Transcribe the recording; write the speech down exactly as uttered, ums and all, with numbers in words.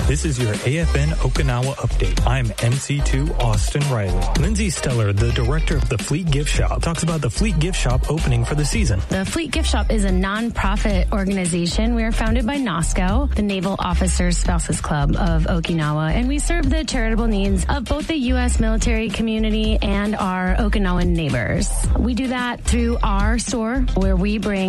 This is your A F N Okinawa update. I'm M C two Austin Riley. Lindsay Steller, the director of the Fleet Gift Shop, talks about the Fleet Gift Shop opening for the season. The Fleet Gift Shop is a non-profit organization. We are founded by NOSCO, the Naval Officers Spouses Club of Okinawa, and we serve the charitable needs of both the U S military community and our Okinawan neighbors. We do that through our store, where we bring